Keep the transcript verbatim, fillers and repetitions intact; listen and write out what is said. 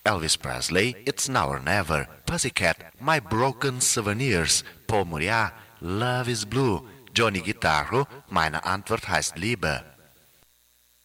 Elvis Presley, It's Now or Never. Pussycat, My Broken Souvenirs. Paul Moria, Love is Blue. Johnny Guitarro, Meine Antwort heißt Liebe.